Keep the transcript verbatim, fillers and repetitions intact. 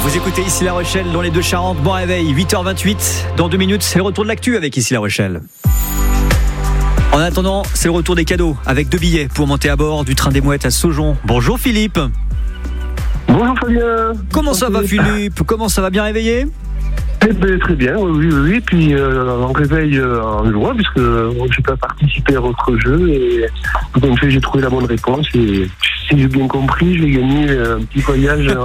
Vous écoutez Ici La Rochelle dans les Deux-Charentes. Bon réveil, huit heures vingt-huit. Dans deux minutes, c'est le retour de l'actu avec Ici La Rochelle. En attendant, c'est le retour des cadeaux avec deux billets pour monter à bord du train des Mouettes à Saujon. Bonjour Philippe. Bonjour Fabien. Comment ça va Philippe? Comment ça va, bien réveillé? Eh ben, très bien, oui, oui, oui. Puis euh, on réveille euh, en joie puisque euh, je peux participer à votre jeu et donc j'ai trouvé la bonne réponse et si j'ai bien compris, je vais gagner un petit voyage